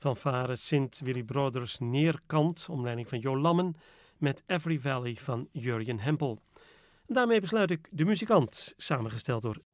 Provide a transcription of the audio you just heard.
Fanfare Sint Willy Broders Neerkant, onder leiding van Jo Lammen, met Every Valley van Jurjen Hempel. En daarmee besluit ik De Muzikant, samengesteld door